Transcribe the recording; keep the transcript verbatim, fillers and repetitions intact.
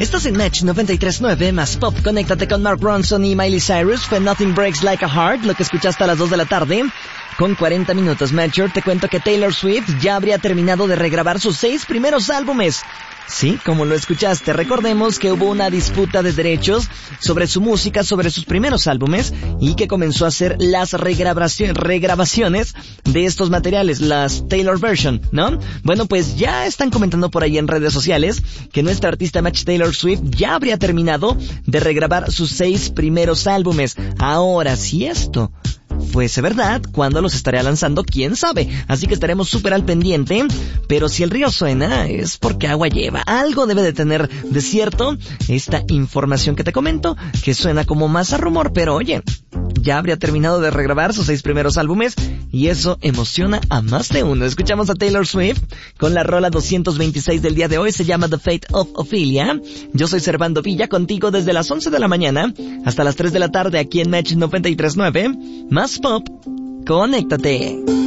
Estás en Match noventa y tres punto nueve más Pop. Conéctate con Mark Ronson y Miley Cyrus. When Nothing Breaks Like a Heart, lo que escuchaste a las dos de la tarde. Con cuarenta minutos, Matcher, te cuento que Taylor Swift ya habría terminado de regrabar sus seis primeros álbumes. Sí, como lo escuchaste, recordemos que hubo una disputa de derechos sobre su música, sobre sus primeros álbumes, y que comenzó a hacer las regrabación, regrabaciones de estos materiales, las Taylor Version, ¿no? Bueno, pues ya están comentando por ahí en redes sociales que nuestra artista Match Taylor Swift ya habría terminado de regrabar sus seis primeros álbumes. Ahora, si esto fuese verdad, ¿cuándo los estaría lanzando? ¿Quién sabe? Así que estaremos súper al pendiente, pero si el río suena es porque agua lleva. Algo debe de tener de cierto esta información que te comento, que suena como más a rumor, pero oye, ya habría terminado de regrabar sus seis primeros álbumes y eso emociona a más de uno. Escuchamos a Taylor Swift con la rola doscientos veintiséis del día de hoy, se llama The Fate of Ophelia. Yo soy Servando Villa, contigo desde las once de la mañana hasta las tres de la tarde aquí en Match noventa y tres punto nueve. Más Pop, conéctate.